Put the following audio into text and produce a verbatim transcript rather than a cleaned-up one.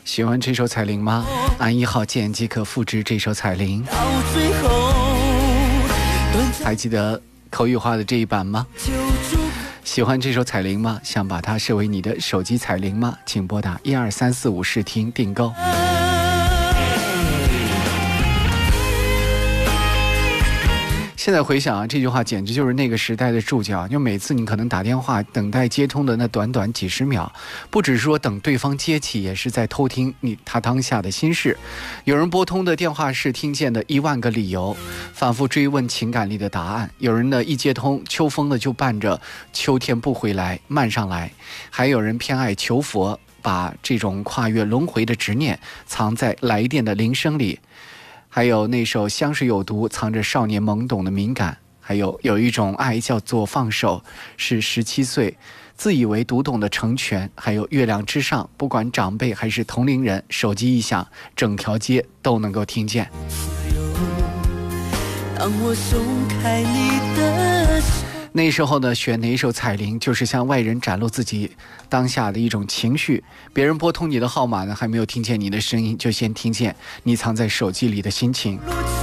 喜欢这首彩铃吗？按一号键即可复制这首彩铃。还记得口语化的这一版吗？喜欢这首彩铃吗？想把它设为你的手机彩铃吗？请拨打一二三四五试听订购。现在回想啊，这句话简直就是那个时代的注脚。就每次你可能打电话等待接通的那短短几十秒，不只是说等对方接起，也是在偷听你他当下的心事。有人拨通的电话是听见的一万个理由，反复追问情感里的答案。有人呢一接通，秋风的就伴着秋天不回来慢上来。还有人偏爱求佛，把这种跨越轮回的执念藏在来电的铃声里。还有那首香水有毒，藏着少年懵懂的敏感。还有有一种爱叫做放手，是十七岁自以为读懂的成全。还有月亮之上，不管长辈还是同龄人，手机一响，整条街都能够听见。当我松开你的手，那时候呢，选哪一首彩铃，就是向外人展露自己当下的一种情绪。别人拨通你的号码呢，还没有听见你的声音，就先听见你藏在手机里的心情。